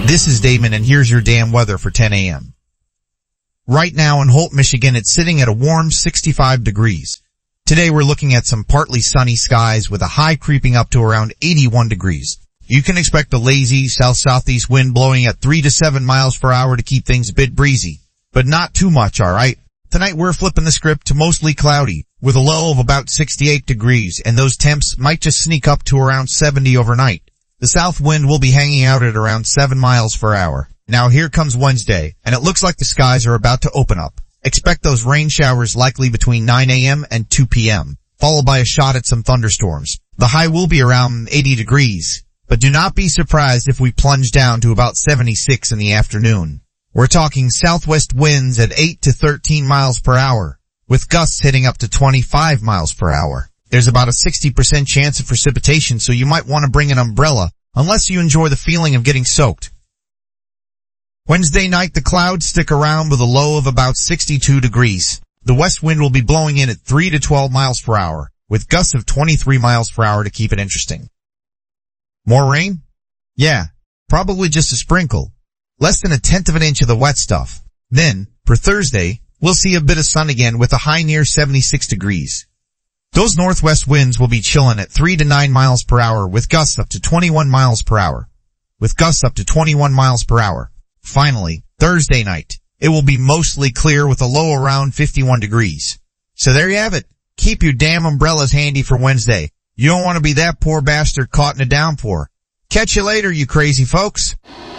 This is Damon, and here's your damn weather for 10 a.m. Right now in Holt, Michigan, it's sitting at a warm 65 degrees. Today we're looking at some partly sunny skies with a high creeping up to around 81 degrees. You can expect a lazy south-southeast wind blowing at 3 to 7 miles per hour to keep things a bit breezy, but not too much, alright? Tonight we're flipping the script to mostly cloudy, with a low of about 68 degrees, and those temps might just sneak up to around 70 overnight. The south wind will be hanging out at around 7 miles per hour. Now here comes Wednesday, and it looks like the skies are about to open up. Expect those rain showers likely between 9 a.m. and 2 p.m., followed by a shot at some thunderstorms. The high will be around 80 degrees, but do not be surprised if we plunge down to about 76 in the afternoon. We're talking southwest winds at 8 to 13 miles per hour, with gusts hitting up to 25 miles per hour. There's about a 60% chance of precipitation, so you might want to bring an umbrella, unless you enjoy the feeling of getting soaked. Wednesday night, the clouds stick around with a low of about 62 degrees. The west wind will be blowing in at 3 to 12 miles per hour, with gusts of 23 miles per hour to keep it interesting. More rain? Yeah, probably just a sprinkle. Less than 1/10 of an inch of the wet stuff. Then, for Thursday, we'll see a bit of sun again with a high near 76 degrees. Those northwest winds will be chilling at 3 to 9 miles per hour with gusts up to 21 miles per hour. Finally, Thursday night, it will be mostly clear with a low around 51 degrees. So there you have it. Keep your damn umbrellas handy for Wednesday. You don't want to be that poor bastard caught in a downpour. Catch you later, you crazy folks.